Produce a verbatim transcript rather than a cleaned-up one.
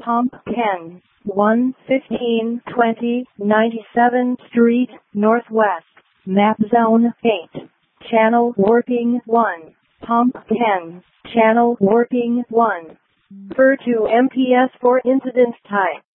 Tompkins, one fifteen twenty ninety-seventh Street, Northwest, Map Zone eight. Channel working one. Tompkins, channel working one. Refer to M P S for incident type.